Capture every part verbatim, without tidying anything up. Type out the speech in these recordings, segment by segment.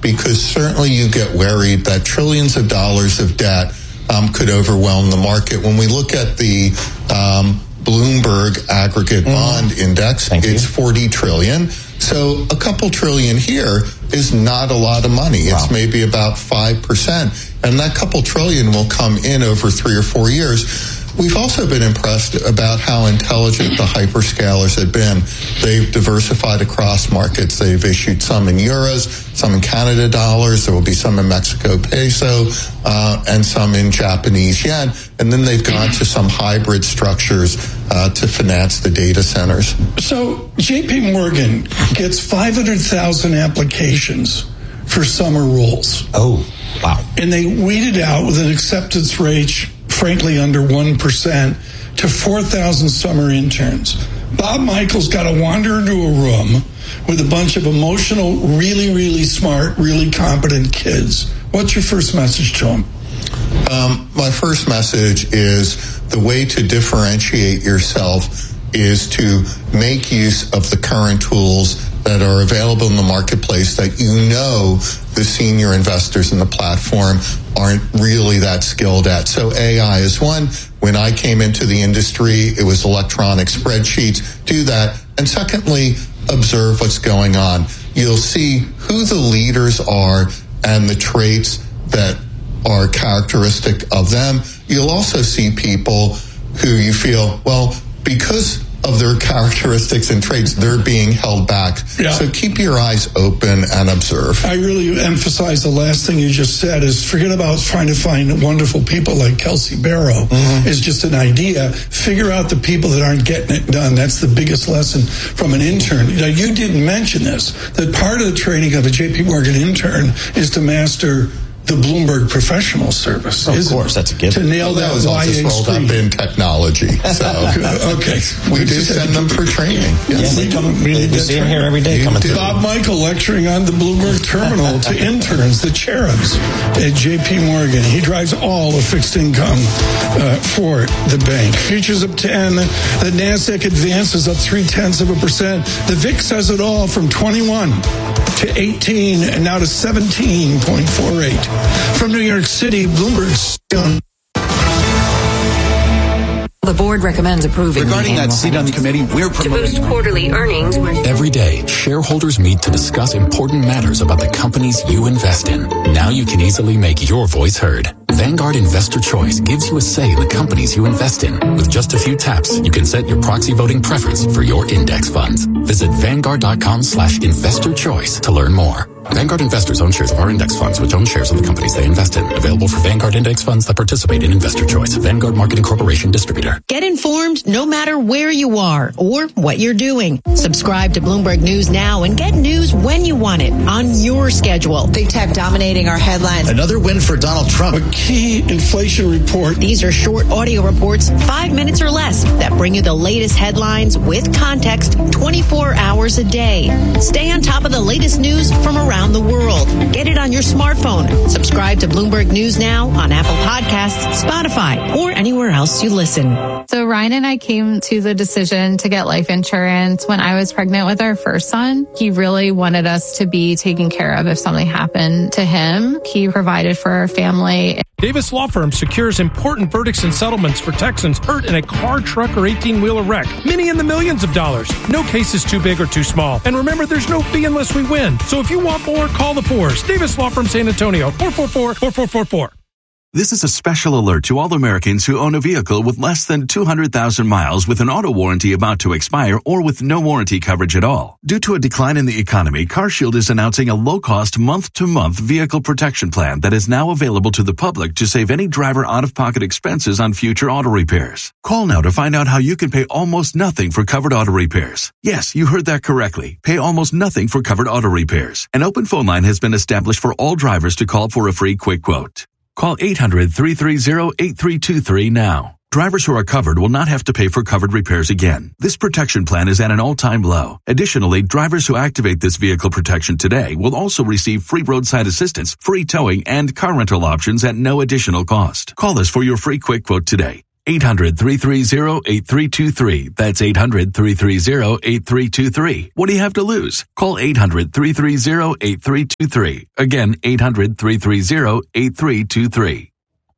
because certainly you get worried that trillions of dollars of debt um, could overwhelm the market. When we look at the um, Bloomberg aggregate mm. bond index, Thank it's you. forty trillion. So a couple trillion here is not a lot of money. Wow. It's maybe about five percent. And that couple trillion will come in over three or four years. We've also been impressed about how intelligent the hyperscalers have been. They've diversified across markets. They've issued some in euros, some in Canada dollars. There will be some in Mexico peso, uh, and some in Japanese yen. And then they've gone to some hybrid structures uh, to finance the data centers. So J P Morgan gets five hundred thousand applications for summer rules. Oh, wow. And they weed it out with an acceptance rate, frankly, under one percent to four thousand summer interns. Bob Michael's got to wander into a room with a bunch of emotional, really, really smart, really competent kids. What's your first message to him? Um, my first message is the way to differentiate yourself is to make use of the current tools that are available in the marketplace that you know the senior investors in the platform aren't really that skilled at. So A I is one. When I came into the industry, it was electronic spreadsheets. Do that. And secondly, observe what's going on. You'll see who the leaders are and the traits that are characteristic of them. You'll also see people who you feel, well, because of their characteristics and traits, they're being held back. Yeah. So keep your eyes open and observe. I really emphasize the last thing you just said is forget about trying to find wonderful people like Kelsey Barrow. Mm-hmm. Is just an idea. Figure out the people that aren't getting it done. That's the biggest lesson from an intern. Now, you didn't mention this, that part of the training of a J P Morgan intern is to master the Bloomberg Professional Service. Of course, that's a given. To nail that, that was all just rolled up in technology. So okay, we, we do send them for training. Yes, yeah, they come. We, we see them here every day coming through. Bob Michael lecturing on the Bloomberg terminal to interns, the cherubs at J P Morgan. He drives all of fixed income uh, for the bank. Futures up ten. The Nasdaq advances up three tenths of a percent. The V I X has it all from twenty-one to eighteen and now to seventeen point four eight. From New York City, Bloomberg's done. The board recommends approving. Regarding that seat on the committee, we're promoting to boost quarterly earnings. Every day, shareholders meet to discuss important matters about the companies you invest in. Now you can easily make your voice heard. Vanguard Investor Choice gives you a say in the companies you invest in. With just a few taps, you can set your proxy voting preference for your index funds. Visit Vanguard.com slash investor choice to learn more. Vanguard investors own shares of our index funds, which own shares of the companies they invest in. Available for Vanguard index funds that participate in Investor Choice. Vanguard Marketing Corporation distributor. Get informed no matter where you are or what you're doing. Subscribe to Bloomberg News now and get news when you want it on your schedule. Big tech dominating our headlines. Another win for Donald Trump. A key inflation report. These are short audio reports, five minutes or less, that bring you the latest headlines with context twenty-four hours a day. Stay on top of the latest news from around the world. Get it on your smartphone. Subscribe to Bloomberg News now on Apple Podcasts, Spotify, or anywhere else you listen. So Ryan and I came to the decision to get life insurance when I was pregnant with our first son. He really wanted us to be taken care of if something happened to him. He provided for our family. Davis Law Firm secures important verdicts and settlements for Texans hurt in a car, truck, or eighteen-wheeler wreck. Many in the millions of dollars. No case is too big or too small. And remember, there's no fee unless we win. So if you want more, call the fours. Davis Law Firm San Antonio, four four four, four four four four. This is a special alert to all Americans who own a vehicle with less than two hundred thousand miles with an auto warranty about to expire or with no warranty coverage at all. Due to a decline in the economy, CarShield is announcing a low-cost month-to-month vehicle protection plan that is now available to the public to save any driver out-of-pocket expenses on future auto repairs. Call now to find out how you can pay almost nothing for covered auto repairs. Yes, you heard that correctly. Pay almost nothing for covered auto repairs. An open phone line has been established for all drivers to call for a free quick quote. Call eight hundred, three three zero, eight three two three now. Drivers who are covered will not have to pay for covered repairs again. This protection plan is at an all-time low. Additionally, drivers who activate this vehicle protection today will also receive free roadside assistance, free towing, and car rental options at no additional cost. Call us for your free quick quote today. eight hundred, three three zero, eight three two three. That's eight hundred, three three zero, eight three two three. What do you have to lose? Call eight hundred, three three zero, eight three two three. Again, eight hundred, three three zero, eight three two three.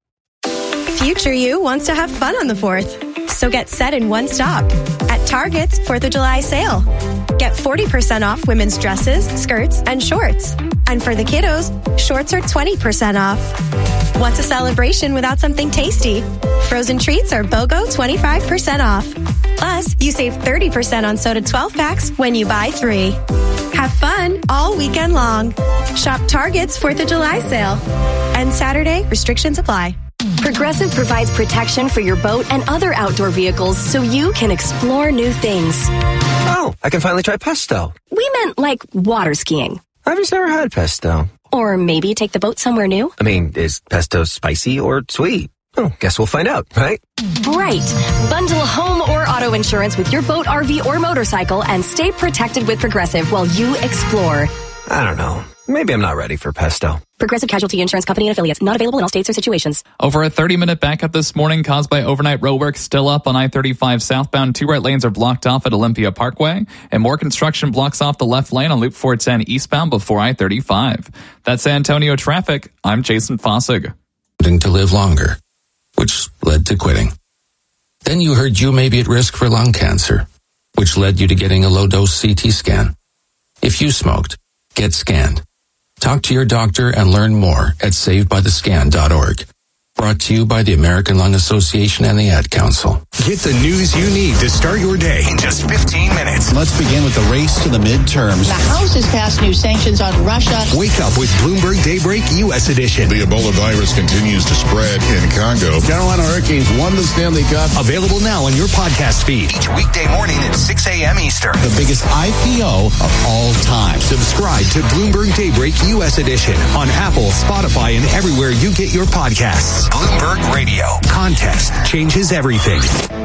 Future you wants to have fun on the fourth. So get set in one stop. At Target's fourth of July sale. Get forty percent off women's dresses, skirts, and shorts. And for the kiddos, shorts are twenty percent off. What's a celebration without something tasty? Frozen treats are BOGO twenty-five percent off. Plus, you save thirty percent on soda twelve packs when you buy three. Have fun all weekend long. Shop Target's fourth of July sale. And Saturday, restrictions apply. Progressive provides protection for your boat and other outdoor vehicles so you can explore new things. Oh, I can finally try pesto. We meant like water skiing. I've just never had pesto. Or maybe take the boat somewhere new. I mean, is pesto spicy or sweet? Oh, guess we'll find out, right? Right. Bundle home or auto insurance with your boat, R V, or motorcycle and stay protected with Progressive while you explore. I don't know. Maybe I'm not ready for pesto. Progressive Casualty Insurance Company and affiliates. Not available in all states or situations. Over a thirty-minute backup this morning caused by overnight roadwork still up on I thirty-five southbound. Two right lanes are blocked off at Olympia Parkway, and more construction blocks off the left lane on Loop four ten eastbound before I thirty-five. That's San Antonio traffic. I'm Jason Fossig. To live longer, which led to quitting. Then you heard you may be at risk for lung cancer, which led you to getting a low-dose C T scan. If you smoked, get scanned. Talk to your doctor and learn more at saved by the scan dot org. Brought to you by the American Lung Association and the Ad Council. Get the news you need to start your day in just fifteen minutes. Let's begin with the race to the midterms. The House has passed new sanctions on Russia. Wake up with Bloomberg Daybreak U S edition. The Ebola virus continues to spread in Congo. Carolina Hurricanes won the Stanley Cup. Available now on your podcast feed each weekday morning at six a.m. Eastern. The biggest I P O of all time. Subscribe to Bloomberg Daybreak U S edition on Apple, Spotify, and everywhere you get your podcasts. Bloomberg Radio. Context changes everything.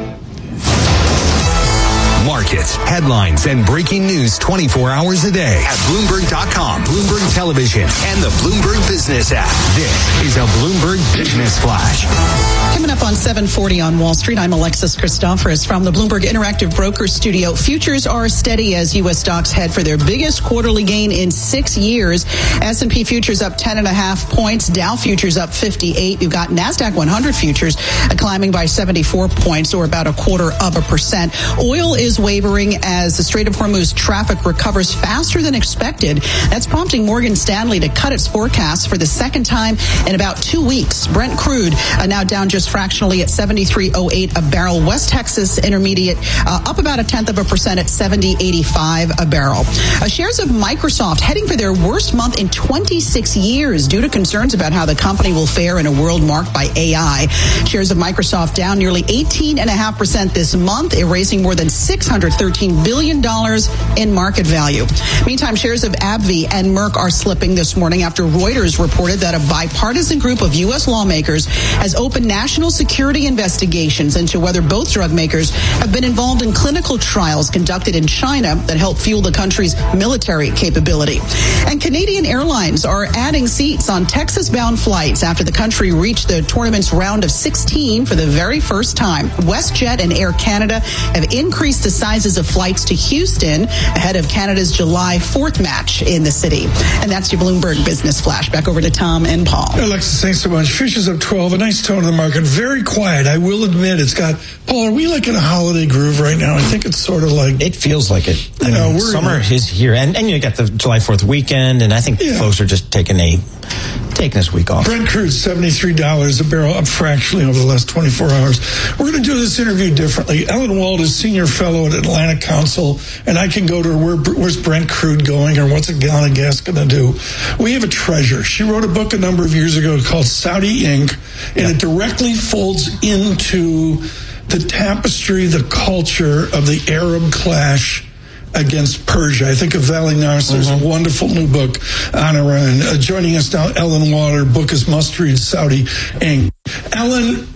Markets, headlines, and breaking news twenty-four hours a day at Bloomberg dot com, Bloomberg Television, and the Bloomberg Business app. This is a Bloomberg Business Flash. Coming up on seven forty on Wall Street, I'm Alexis Christoforous from the Bloomberg Interactive Broker Studio. Futures are steady as U S stocks head for their biggest quarterly gain in six years. S and P futures up ten and a half points. Dow futures up fifty-eight. You've got NASDAQ one hundred futures climbing by seventy-four points, or about a quarter of a percent. Oil is wavering as the Strait of Hormuz traffic recovers faster than expected. That's prompting Morgan Stanley to cut its forecast for the second time in about two weeks. Brent crude uh, now down just fractionally at seventy-three oh eight a barrel. West Texas Intermediate uh, up about a tenth of a percent at seventy eighty-five a barrel. Uh, shares of Microsoft heading for their worst month in twenty-six years due to concerns about how the company will fare in a world marked by A I. Shares of Microsoft down nearly eighteen point five percent this month, erasing more than six hundred thirteen billion dollars in market value. Meantime, shares of AbbVie and Merck are slipping this morning after Reuters reported that a bipartisan group of U S lawmakers has opened national security investigations into whether both drug makers have been involved in clinical trials conducted in China that help fuel the country's military capability. And Canadian Airlines are adding seats on Texas-bound flights after the country reached the tournament's round of sixteen for the very first time. WestJet and Air Canada have increased the sizes of flights to Houston ahead of Canada's July fourth match in the city. And that's your Bloomberg Business Flash. Back over to Tom and Paul. Alexis, thanks so much. Futures up twelve, a nice tone of the market. Very quiet, I will admit. It's got, Paul, are we like in a holiday groove right now? I think it's sort of like... It feels like it. You I know, mean, we're summer is here. And, and you got the July fourth weekend, and I think yeah. folks are just taking a... taking this week off. Brent crude, seventy-three dollars a barrel, up fractionally over the last twenty-four hours. We're going to do this interview differently. Ellen Wald is senior fellow at Atlantic Council, and I can go to her, where, where's Brent crude going, or what's a gallon of gas going to do? We have a treasure. She wrote a book a number of years ago called Saudi Incorporated, and yeah. it directly folds into the tapestry, the culture of the Arab clash against Persia. I think of Valley Nasser's mm-hmm. wonderful new book on Iran. Uh, joining us now, Ellen Wald. Her book is Must Read, Saudi Incorporated. Ellen,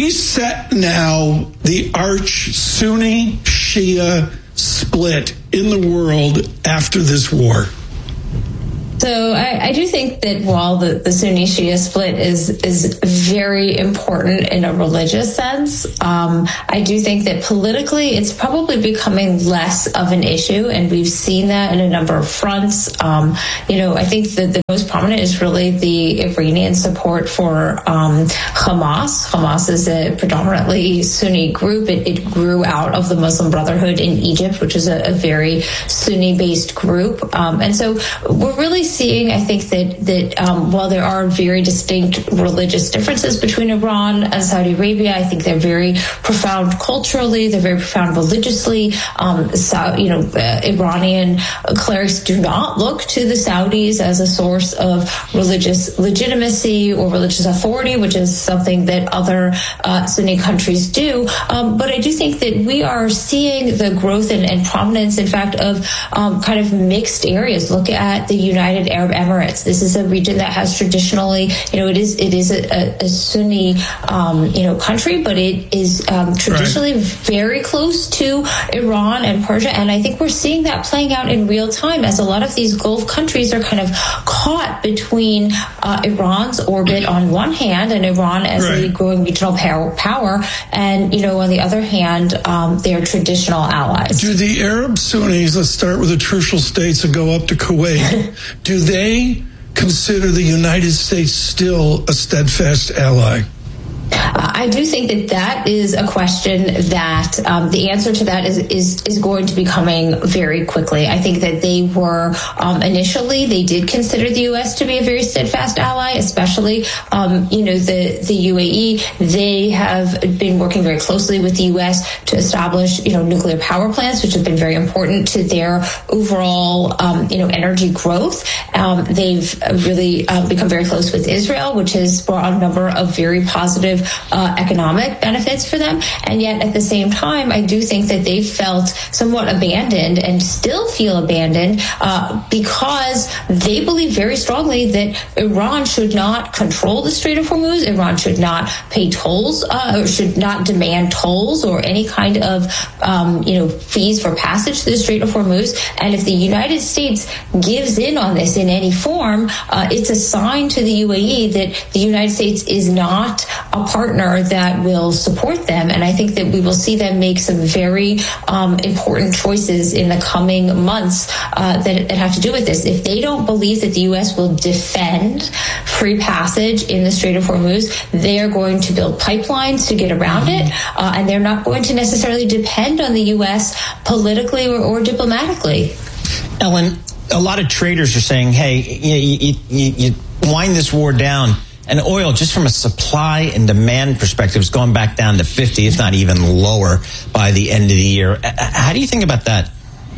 reset now the arch Sunni Shia split in the world after this war. So I, I do think that while the, the Sunni Shia split is is very important in a religious sense, um, I do think that politically it's probably becoming less of an issue, and we've seen that in a number of fronts. Um, you know, I think that the most prominent is really the Iranian support for um, Hamas. Hamas is a predominantly Sunni group. It, it grew out of the Muslim Brotherhood in Egypt, which is a, a very Sunni-based group. Um, and so we're really seeing, I think, that that um, while there are very distinct religious differences between Iran and Saudi Arabia, I think they're very profound culturally, they're very profound religiously. Um, so, you know, uh, Iranian clerics do not look to the Saudis as a source of religious legitimacy or religious authority, which is something that other uh, Sunni countries do. Um, but I do think that we are seeing the growth and, and prominence, in fact, of um, kind of mixed areas. Look at the United Arab Emirates. This is a region that has traditionally, you know, it is it is a, a Sunni, um, you know, country, but it is um, traditionally right. very close to Iran and Persia, and I think we're seeing that playing out in real time as a lot of these Gulf countries are kind of caught between uh, Iran's orbit on one hand and Iran as right. a growing regional power, power, and, you know, on the other hand, um, their traditional allies. Do the Arab Sunnis, let's start with the Trucial states and go up to Kuwait, do they consider the United States still a steadfast ally? I do think that that is a question that um, the answer to that is, is is going to be coming very quickly. I think that they were um, initially they did consider the U S to be a very steadfast ally, especially um, you know the the U A E. They have been working very closely with the U S to establish you know nuclear power plants, which have been very important to their overall um, you know energy growth. Um, they've really uh, become very close with Israel, which has brought a number of very positive Uh, economic benefits for them. And yet at the same time, I do think that they felt somewhat abandoned and still feel abandoned uh, because they believe very strongly that Iran should not control the Strait of Hormuz. Iran should not pay tolls uh, or should not demand tolls or any kind of um, you know fees for passage to the Strait of Hormuz. And if the United States gives in on this in any form, uh, it's a sign to the U A E that the United States is not a partner that will support them. And I think that we will see them make some very um, important choices in the coming months uh, that, that have to do with this. If they don't believe that the U S will defend free passage in the Strait of Hormuz, they are going to build pipelines to get around it. Uh, and they're not going to necessarily depend on the U S politically or, or diplomatically. Ellen, a lot of traders are saying, hey, you, you, you wind this war down, and oil, just from a supply and demand perspective, is going back down to fifty, if not even lower, by the end of the year. How do you think about that?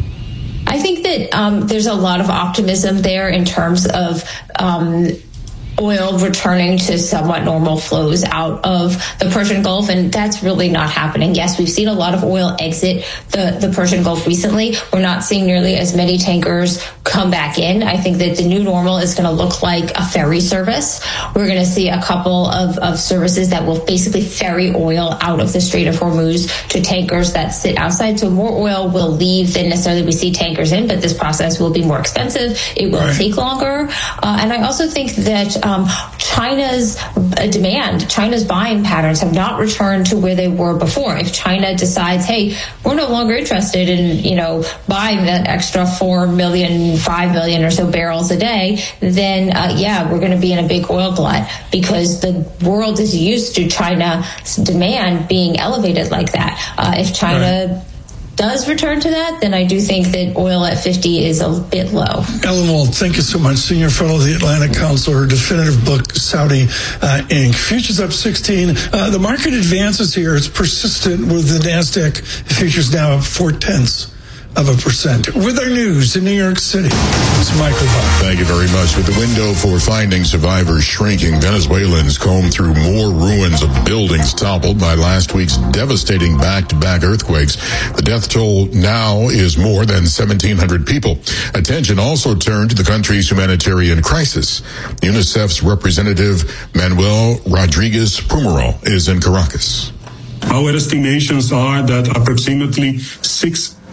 I think that um, there's a lot of optimism there in terms of um, oil returning to somewhat normal flows out of the Persian Gulf, and that's really not happening. Yes, we've seen a lot of oil exit the, the Persian Gulf recently. We're not seeing nearly as many tankers come back in. I think that the new normal is going to look like a ferry service. We're going to see a couple of, of services that will basically ferry oil out of the Strait of Hormuz to tankers that sit outside. So more oil will leave than necessarily we see tankers in, but this process will be more expensive. It will right. take longer. Uh, and I also think that Um, China's uh, demand, China's buying patterns have not returned to where they were before. If China decides, hey, we're no longer interested in, you know, buying that extra four million, five million or so barrels a day, then uh, yeah, we're going to be in a big oil glut because the world is used to China's demand being elevated like that. Uh, if China right. does return to that, then I do think that oil at fifty is a bit low. Ellen Wald, thank you so much. Senior fellow of the Atlantic Council, her definitive book, Saudi uh, Incorporated. Futures up sixteen. Uh, the market advances here. It's persistent with the NASDAQ futures now up four-tenths of a percent. With our news in New York City, it's Michael Buck. Thank you very much. With the window for finding survivors shrinking, Venezuelans comb through more ruins of buildings toppled by last week's devastating back-to-back earthquakes. The death toll now is more than seventeen hundred people. Attention also turned to the country's humanitarian crisis. UNICEF's representative Manuel Rodriguez Pumero is in Caracas. Our estimations are that approximately six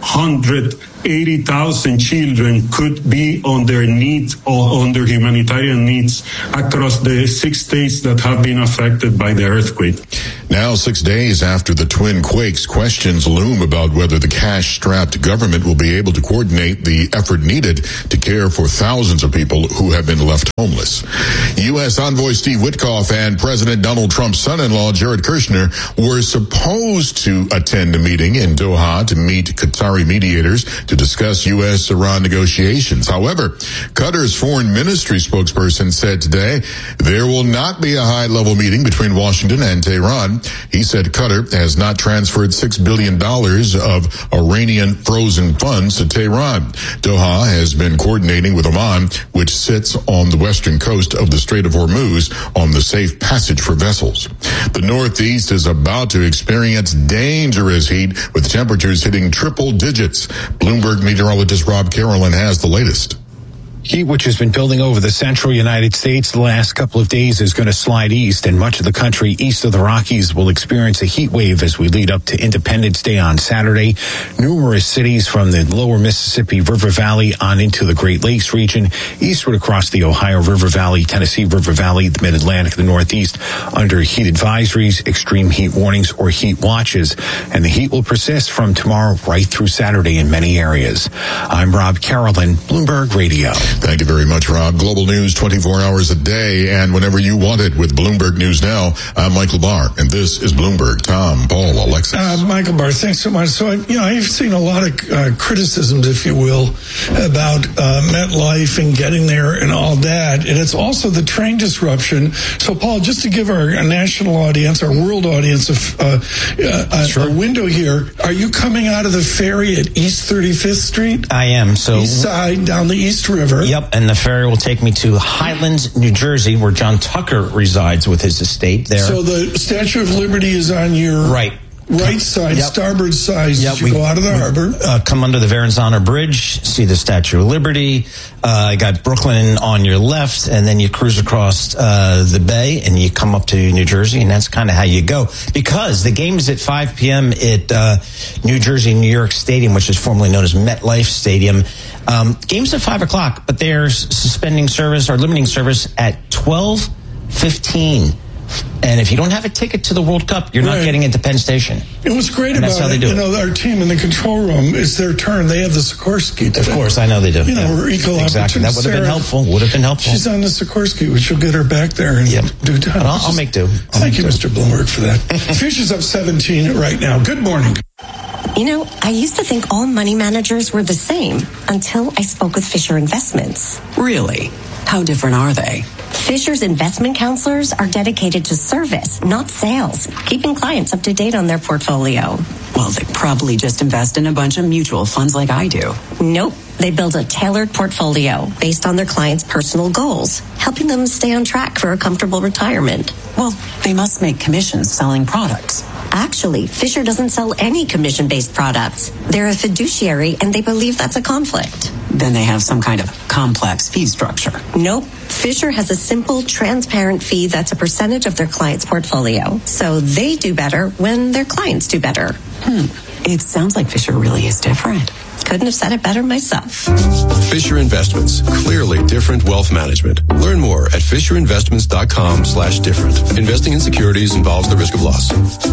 hundred eighty thousand children could be on their needs or on their humanitarian needs across the six states that have been affected by the earthquake. Now, six days after the twin quakes, questions loom about whether the cash-strapped government will be able to coordinate the effort needed to care for thousands of people who have been left homeless. U S Envoy Steve Witkoff and President Donald Trump's son-in-law, Jared Kushner, were supposed to attend a meeting in Doha to meet Qatari mediators to discuss U S-Iran negotiations. However, Qatar's foreign ministry spokesperson said today there will not be a high-level meeting between Washington and Tehran. He said Qatar has not transferred six billion dollars of Iranian frozen funds to Tehran. Doha has been coordinating with Oman, which sits on the western coast of the Strait of Hormuz, on the safe passage for vessels. The Northeast is about to experience dangerous heat, with temperatures hitting triple digits. Bloomberg meteorologist Rob Carolyn has the latest. Heat, which has been building over the central United States the last couple of days, is going to slide east, and much of the country east of the Rockies will experience a heat wave as we lead up to Independence Day on Saturday. Numerous cities from the lower Mississippi River Valley on into the Great Lakes region, eastward across the Ohio River Valley, Tennessee River Valley, the Mid-Atlantic, the Northeast, under heat advisories, extreme heat warnings, or heat watches. And the heat will persist from tomorrow right through Saturday in many areas. I'm Rob Carolyn, Bloomberg Radio. Thank you very much, Rob. Global news twenty-four hours a day and whenever you want it with Bloomberg News Now. I'm Michael Barr, and this is Bloomberg. Tom, Paul, Alexis. Uh, Michael Barr, thanks so much. So, I, you know, I've seen a lot of uh, criticisms, if you will, about uh, MetLife and getting there and all that. And it's also the train disruption. So, Paul, just to give our, our national audience, our world audience, a, uh, uh, sure. a window here, are you coming out of the ferry at East thirty-fifth Street? I am. So East side, down the East River. Yep, and the ferry will take me to Highlands, New Jersey, where John Tucker resides with his estate there. So the Statue of Liberty is on your right, right side, yep. starboard side. Yep, as you we, go out of the we, harbor. Uh, come under the Verrazano Bridge, see the Statue of Liberty. Uh, I got Brooklyn on your left, and then you cruise across uh, the bay, and you come up to New Jersey, and that's kind of how you go. Because the game is at five p.m. at uh, New Jersey, New York Stadium, which is formerly known as MetLife Stadium. Um, game's at five o'clock, but they're suspending service or limiting service at twelve fifteen. And if you don't have a ticket to the World Cup, you're right. not getting into Penn Station. And what's great and about it, you know, our team in the control room, it's their turn. They have the Sikorsky today. Of course, I know they do. You know, yeah. we're equal Exactly. That would have been helpful. Would have been helpful. She's on the Sikorsky. We should get her back there and yep. do time. I'll, I'll make do. I'll Thank make you, do. Mister Bloomberg, for that. Future's up seventeen right now. Good morning. You know, I used to think all money managers were the same until I spoke with Fisher Investments. Really? How different are they? Fisher's investment counselors are dedicated to service, not sales, keeping clients up to date on their portfolio. Well, they probably just invest in a bunch of mutual funds like I do. Nope. They build a tailored portfolio based on their clients' personal goals, helping them stay on track for a comfortable retirement. Well, they must make commissions selling products. Actually, Fisher doesn't sell any commission-based products. They're a fiduciary, and they believe that's a conflict. Then they have some kind of complex fee structure. Nope. Fisher has a simple, transparent fee that's a percentage of their client's portfolio. So they do better when their clients do better. Hmm. It sounds like Fisher really is different. Couldn't have said it better myself. Fisher Investments. Clearly different wealth management. Learn more at fisherinvestments.com slash different. Investing in securities involves the risk of loss.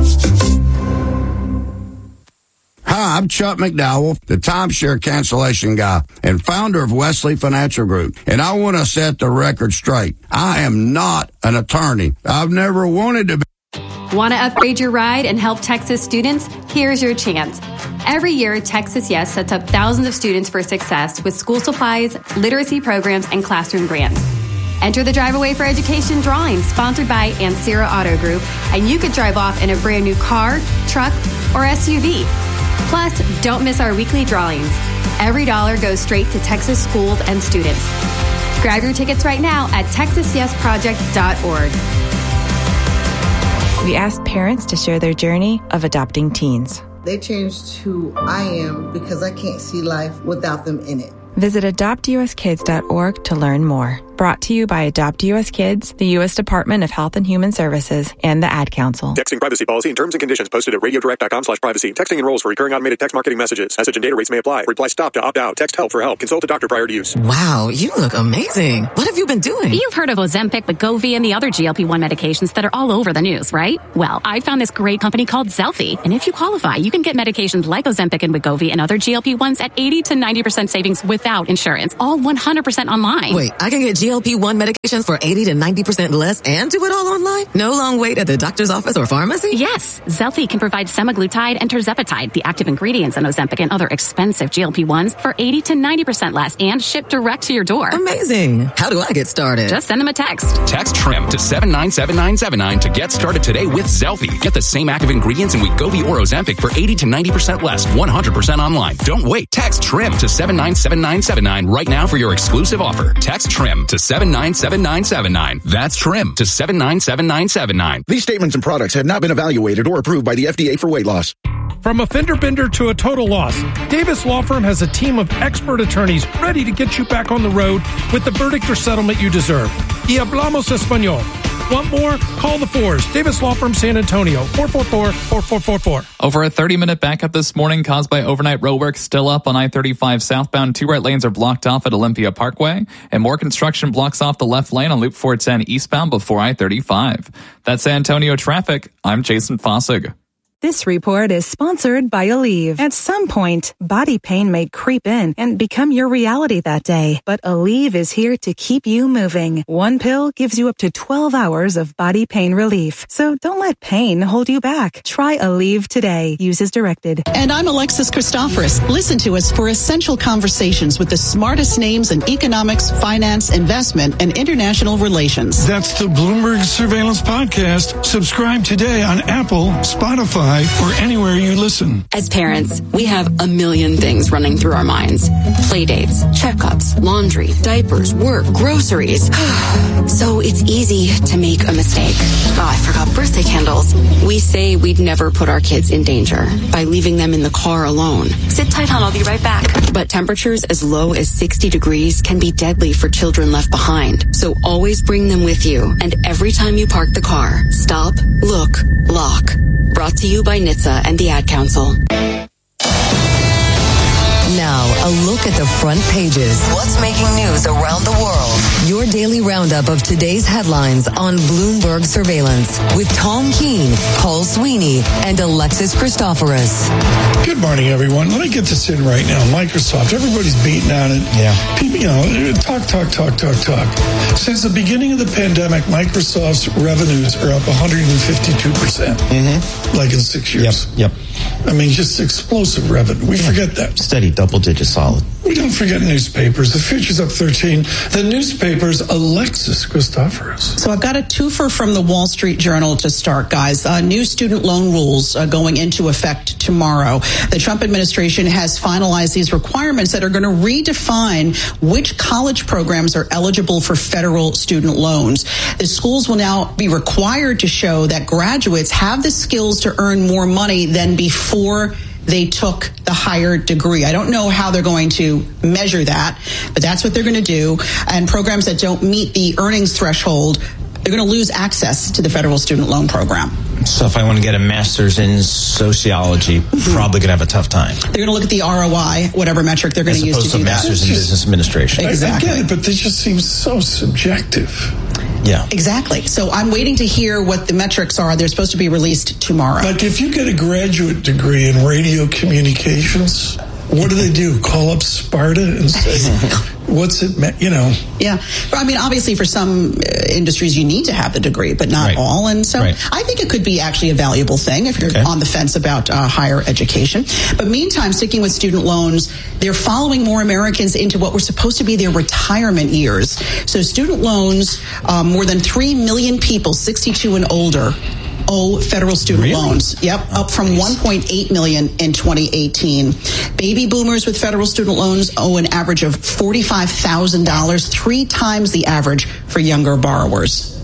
Hi, I'm Chuck McDowell, the timeshare cancellation guy and founder of Wesley Financial Group. And I want to set the record straight. I am not an attorney. I've never wanted to be. Want to upgrade your ride and help Texas students? Here's your chance. Every year, Texas Yes sets up thousands of students for success with school supplies, literacy programs, and classroom grants. Enter the Drive Away for Education drawing sponsored by Ansira Auto Group, and you could drive off in a brand new car, truck, or S U V. Plus, don't miss our weekly drawings. Every dollar goes straight to Texas schools and students. Grab your tickets right now at texas yes project dot org. We asked parents to share their journey of adopting teens. They changed who I am because I can't see life without them in it. Visit adopt u s kids dot org to learn more. Brought to you by Adopt U S Kids, the U S Department of Health and Human Services, and the Ad Council. Texting privacy policy and terms and conditions posted at radiodirect.com slash privacy. Texting enrolls for recurring automated text marketing messages. Message and data rates may apply. Reply stop to opt out. Text help for help. Consult a doctor prior to use. Wow, you look amazing. What have you been doing? You've heard of Ozempic, Wegovy, and the other G L P one medications that are all over the news, right? Well, I found this great company called Zelfie. And if you qualify, you can get medications like Ozempic and Wegovy and other G L P ones at eighty to ninety percent savings without insurance. All one hundred percent online. Wait, I can get G L P one medications for eighty to ninety percent less and do it all online? No long wait at the doctor's office or pharmacy? Yes. Zelfie can provide semaglutide and tirzepatide, the active ingredients in Ozempic and other expensive G L P ones, for eighty to ninety percent less and shipped direct to your door. Amazing. How do I get started? Just send them a text. Text TRIM to seven nine seven nine seven nine to get started today with Zelfie. Get the same active ingredients in Wegovy or Ozempic for eighty to ninety percent less, one hundred percent online. Don't wait. Text TRIM to seven nine seven nine seven nine right now for your exclusive offer. Text TRIM to seven nine seven nine seven nine. That's TRIM to seven nine seven nine seven nine. These statements and products have not been evaluated or approved by the F D A for weight loss. From a fender bender to a total loss, Davis Law Firm has a team of expert attorneys ready to get you back on the road with the verdict or settlement you deserve. Y hablamos español. Want more? Call the fours. Davis Law Firm, San Antonio, four four four, four four four four. Over a thirty-minute backup this morning caused by overnight roadwork still up on I thirty-five southbound. Two right lanes are blocked off at Olympia Parkway, and more construction blocks off the left lane on Loop four ten eastbound before I thirty-five. That's San Antonio traffic. I'm Jason Fossig. This report is sponsored by Aleve. At some point, body pain may creep in and become your reality that day. But Aleve is here to keep you moving. One pill gives you up to twelve hours of body pain relief. So don't let pain hold you back. Try Aleve today. Use as directed. And I'm Alexis Christoforous. Listen to us for essential conversations with the smartest names in economics, finance, investment, and international relations. That's the Bloomberg Surveillance Podcast. Subscribe today on Apple, Spotify, or anywhere you listen. As parents, we have a million things running through our minds. Play dates, checkups, laundry, diapers, work, groceries. So it's easy to make a mistake. Oh, I forgot birthday candles. We say we'd never put our kids in danger by leaving them in the car alone. Sit tight, hon, I'll be right back. But temperatures as low as sixty degrees can be deadly for children left behind. So always bring them with you. And every time you park the car, stop, look, lock. Brought to you by N H T S A and the Ad Council. Now, a look at the front pages. What's making news around the world? Your daily roundup of today's headlines on Bloomberg Surveillance with Tom Keene, Paul Sweeney, and Alexis Christoforous. Good morning, everyone. Let me get this in right now. Microsoft, everybody's beating on it. Yeah. People, you know, talk, talk, talk, talk, talk. Since the beginning of the pandemic, Microsoft's revenues are up one hundred fifty-two percent. Mm-hmm. Like in six years. Yep. Yep. I mean, just explosive revenue. We yeah. forget that. Steady, double-digit solid. We don't forget newspapers. The future's up thirteen. The newspapers, Alexis Christoforous. So I've got a twofer from the Wall Street Journal to start, guys. Uh, new student loan rules uh, going into effect tomorrow. The Trump administration has finalized these requirements that are going to redefine which college programs are eligible for federal student loans. The schools will now be required to show that graduates have the skills to earn more money than before they took the higher degree. I don't know how they're going to measure that, but that's what they're going to do. And programs that don't meet the earnings threshold, they're going to lose access to the federal student loan program. So if I want to get a master's in sociology, mm-hmm. probably going to have a tough time. They're going to look at the R O I, whatever metric they're going As to use to, to do master's that. in business administration. Exactly. I get it, but this just seems so subjective. Yeah. Exactly. So I'm waiting to hear what the metrics are. They're supposed to be released tomorrow. Like if you get a graduate degree in radio communications, what do they do? Call up Sparta and say, what's it meant? You know? Yeah. But I mean, obviously for some uh, industries, you need to have the degree, but not right. all. And so right. I think it could be actually a valuable thing if you're okay. on the fence about uh, higher education. But meantime, sticking with student loans, they're following more Americans into what were supposed to be their retirement years. So student loans, um, more than three million people, sixty-two and older, owe federal student really? loans. Yep, oh, up from please. one point eight million in twenty eighteen. Baby boomers with federal student loans owe an average of forty-five thousand dollars, three times the average for younger borrowers.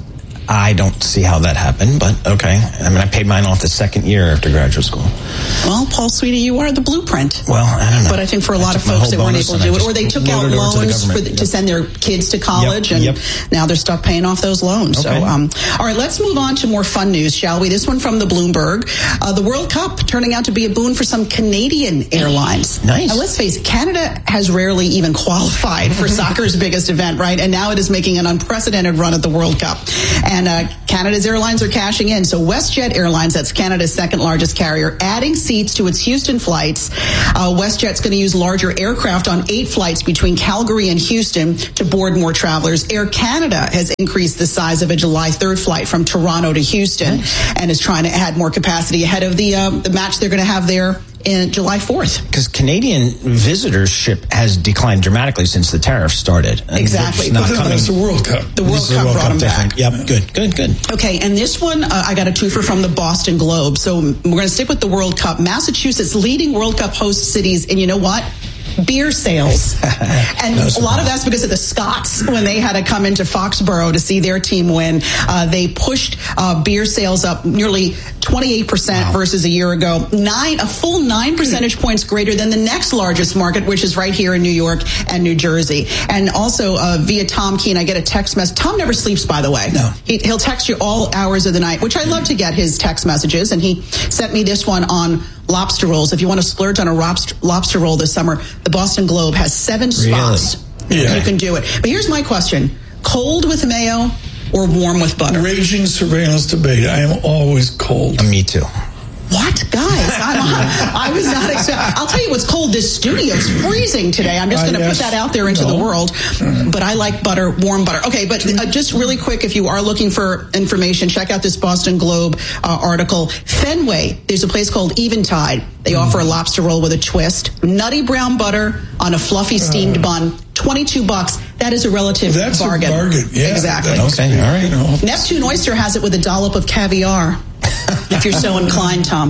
I don't see how that happened, but okay. I mean, I paid mine off the second year after graduate school. Well, Paul Sweeney, you are the blueprint. Well, I don't know. But I think for a I lot of took my folks, they whole weren't bonus able to and do I it, or they just took out loaded it over to the loans for government. the, Yep. to send their kids to college, Yep, and yep. now they're stuck paying off those loans. Okay. So, um, all right, let's move on to more fun news, shall we? This one from the Bloomberg. Uh, the World Cup turning out to be a boon for some Canadian airlines. Nice. Now, let's face it, Canada has rarely even qualified for soccer's biggest event, right? And now it is making an unprecedented run at the World Cup. And uh, Canada's airlines are cashing in. So WestJet Airlines, that's Canada's second largest carrier, adding seats to its Houston flights. Uh, WestJet's going to use larger aircraft on eight flights between Calgary and Houston to board more travelers. Air Canada has increased the size of a July third flight from Toronto to Houston and is trying to add more capacity ahead of the uh, the match they're going to have there in July fourth. Because Canadian visitorship has declined dramatically since the tariffs started. And Exactly. it's Not But coming. that's the World Cup. The World This is Cup World brought them different. back. Yep, good, good, good. Okay, and this one, uh, I got a twofer from the Boston Globe. So we're going to stick with the World Cup. Massachusetts leading World Cup host cities, and you know what? Beer sales. And No a lot of that's because of the Scots when they had to come into Foxborough to see their team win. Uh, they pushed uh, beer sales up nearly twenty-eight percent wow. versus a year ago. Nine, a full nine percentage points greater than the next largest market, which is right here in New York and New Jersey. And also uh, via Tom Keene, I get a text message. Tom never sleeps, by the way. No. He, he'll text you all hours of the night, which I love to get his text messages. And he sent me this one on lobster rolls. If you want to splurge on a lobster, lobster roll this summer, the Boston Globe has seven spots. Really? Yeah. You can do it. But here's my question. Cold with mayo or warm with butter? Raging surveillance debate. I am always cold. Me too. What? Guys, I'm, I was not expecting. I'll tell you what's cold. This studio is freezing today. I'm just going to put that out there into no. the world. But I like butter, warm butter. Okay, but uh, just really quick, if you are looking for information, check out this Boston Globe uh, article. Fenway, there's a place called Eventide. They mm. offer a lobster roll with a twist. Nutty brown butter on a fluffy steamed uh. bun. twenty-two bucks. That is a relative That's bargain. That's a bargain. Yeah, exactly. Okay, all right. You know. Neptune Oyster has it with a dollop of caviar. If you're so inclined, Tom.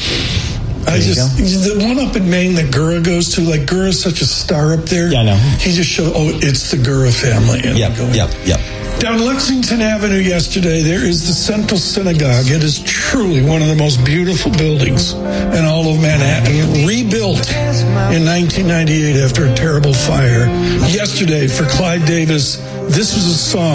I just, the one up in Maine that Gura goes to, like Gura's such a star up there. Yeah, I know. He just showed, oh, it's the Gura family. And Yep, going, yep, yep. Down Lexington Avenue yesterday, there is the Central Synagogue. It is truly one of the most beautiful buildings in all of Manhattan. Rebuilt in nineteen ninety-eight after a terrible fire. Yesterday, for Clive Davis, this was a song.